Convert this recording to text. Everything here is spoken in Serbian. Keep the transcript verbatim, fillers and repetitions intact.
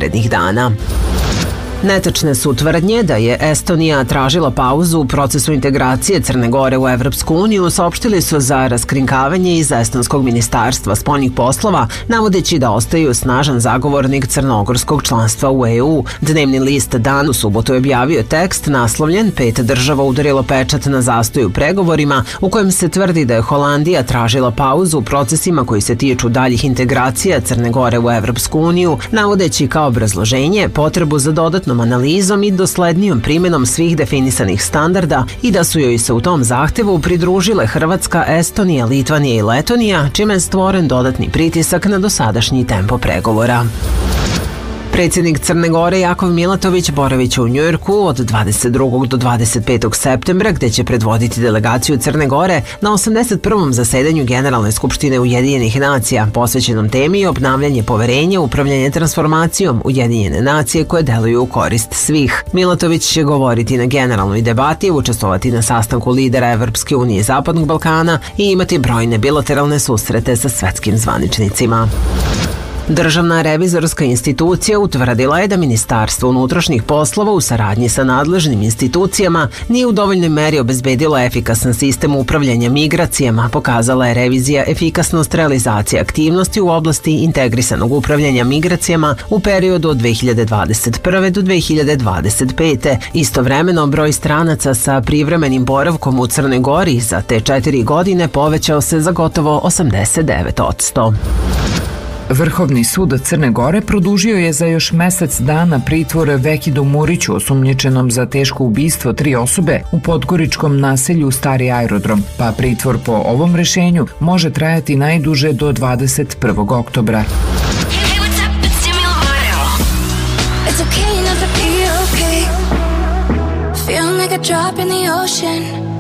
narednih dana. Netačne su tvrdnje da je Estonija tražila pauzu u procesu integracije Crne Gore u Evropsku uniju, saopštili su za raskrinkavanje iz Estonskog ministarstva spoljnih poslova, navodeći da ostaju snažan zagovornik crnogorskog članstva u E U. Dnevni list Dan u subotu je objavio tekst naslovljen Pet država udarilo pečat na zastoj u pregovorima, u kojem se tvrdi da je Holandija tražila pauzu u procesima koji se tiču daljih integracija Crne Gore u Evropsku uniju, navodeći kao obrazloženje potrebu za dodatnom analizom i doslednijom primjenom svih definisanih standarda i da su joj se u tom zahtevu pridružile Hrvatska, Estonija, Litvanija i Letonija, čime je stvoren dodatni pritisak na dosadašnji tempo pregovora. Predsjednik Crne Gore Jakov Milatović boravit će u Njujorku od dvadeset drugog do dvadeset petog septembra, gde će predvoditi delegaciju Crne Gore na osamdeset prvom zasedanju Generalne skupštine Ujedinjenih nacija, posvećenom temi obnavljanje poverenja, upravljanje transformacijom Ujedinjene nacije koje deluju u korist svih. Milatović će govoriti na generalnoj debati, učestvovati na sastanku lidera Evropske unije i Zapadnog Balkana i imati brojne bilateralne susrete sa svetskim zvaničnicima. Državna revizorska institucija utvrdila je da Ministarstvo unutrašnjih poslova u saradnji sa nadležnim institucijama nije u dovoljnoj meri obezbedilo efikasan sistem upravljanja migracijama, pokazala je revizija efikasnost realizacije aktivnosti u oblasti integrisanog upravljanja migracijama u periodu od dve hiljade dvadeset prve do dve hiljade dvadeset pete. Istovremeno, broj stranaca sa privremenim boravkom u Crnoj Gori za te četiri godine povećao se za gotovo osamdeset devet posto. Vrhovni sud Crne Gore produžio je za još mesec dana pritvor Vekidu Muriću, osumnjičenom za teško ubistvo tri osobe u podgoričkom naselju Stari aerodrom, pa pritvor po ovom rešenju može trajati najduže do dvadeset prvog oktobra. Feeling like a drop in the ocean.